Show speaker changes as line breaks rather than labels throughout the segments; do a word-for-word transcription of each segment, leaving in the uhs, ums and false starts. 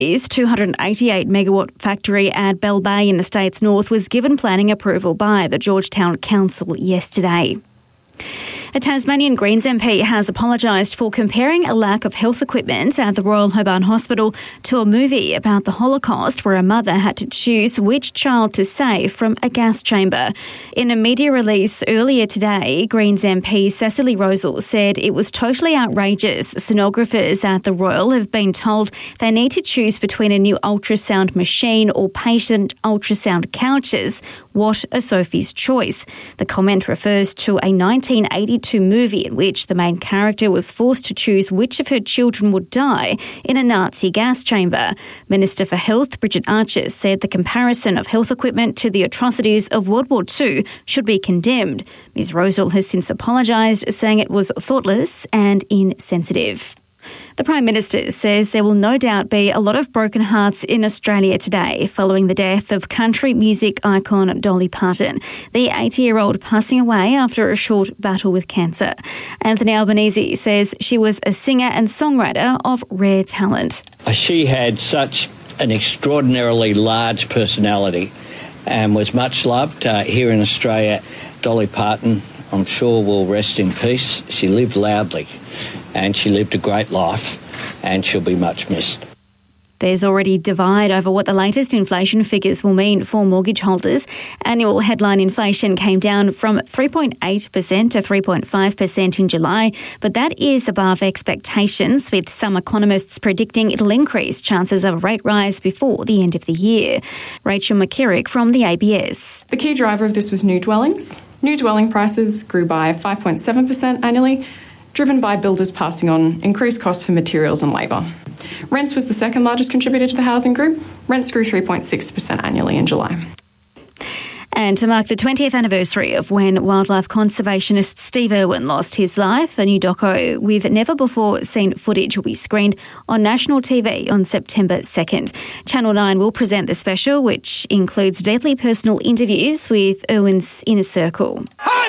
His two hundred eighty-eight megawatt factory at Bell Bay in the state's north was given planning approval by the Georgetown Council yesterday. A Tasmanian Greens M P has apologised for comparing a lack of health equipment at the Royal Hobart Hospital to a movie about the Holocaust where a mother had to choose which child to save from a gas chamber. In a media release earlier today, Greens M P Cecily Rosal said it was totally outrageous. Sonographers at the Royal have been told they need to choose between a new ultrasound machine or patient ultrasound couches. What a Sophie's choice. The comment refers to a nineteen eighty-two movie in which the main character was forced to choose which of her children would die in a Nazi gas chamber. Minister for Health, Bridget Archer, said the comparison of health equipment to the atrocities of World War Two should be condemned. Ms Rosal has since apologised, saying it was thoughtless and insensitive. The Prime Minister says there will no doubt be a lot of broken hearts in Australia today following the death of country music icon Dolly Parton, the eighty-year-old passing away after a short battle with cancer. Anthony Albanese says she was a singer and songwriter of rare talent.
She had such an extraordinarily large personality and was much loved uh, here in Australia. Dolly Parton, I'm sure, will rest in peace. She lived loudly. And she lived a great life, and she'll be much missed.
There's already divide over what the latest inflation figures will mean for mortgage holders. Annual headline inflation came down from three point eight percent to three point five percent in July, but that is above expectations, with some economists predicting it'll increase chances of a rate rise before the end of the year. Rachel McKerrick from the A B S.
The key driver of this was new dwellings. New dwelling prices grew by five point seven percent annually, driven by builders passing on increased costs for materials and labour. Rents was the second largest contributor to the housing group. Rents grew three point six percent annually in July.
And to mark the twentieth anniversary of when wildlife conservationist Steve Irwin lost his life, a new doco with never-before-seen footage will be screened on national T V on September second. Channel nine will present the special, which includes deeply personal interviews with Irwin's inner circle.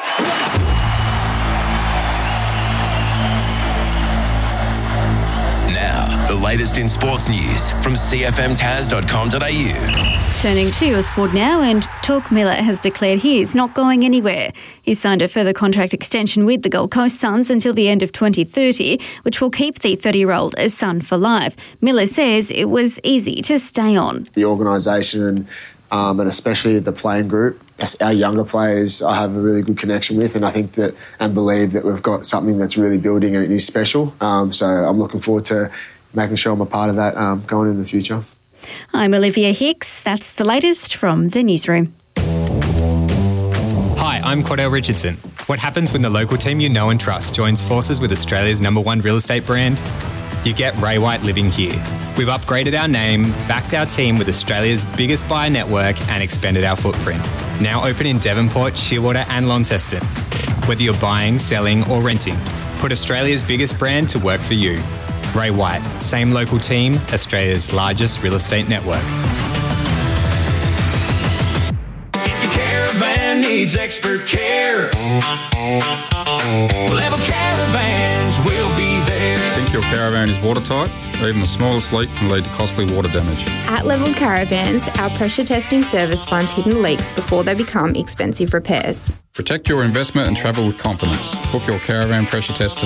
The latest in sports news from c f m taz dot com dot a u.
Turning to your sport now, and Touk Miller has declared he is not going anywhere. He signed a further contract extension with the Gold Coast Suns until the end of twenty thirty, which will keep the thirty-year-old a Sun for life. Miller says it was easy to stay on.
The organisation and Um, and especially the playing group, our younger players, I have a really good connection with, and I think that and believe that we've got something that's really building and it is special. Um, so I'm looking forward to making sure I'm a part of that um, going in the future.
I'm Olivia Hicks. That's the latest from the newsroom.
Hi, I'm Cordell Richardson. What happens when the local team you know and trust joins forces with Australia's number one real estate brand? You get Ray White living here. We've upgraded our name, backed our team with Australia's biggest buyer network and expanded our footprint. Now open in Devonport, Shearwater and Launceston. Whether you're buying, selling or renting, put Australia's biggest brand to work for you. Ray White, same local team, Australia's largest real estate network.
If your caravan needs expert care, Level Caravans will be there.
Think your caravan is watertight? Even the smallest leak can lead to costly water damage.
At Level Caravans, our pressure testing service finds hidden leaks before they become expensive repairs.
Protect your investment and travel with confidence. Book your caravan pressure test today.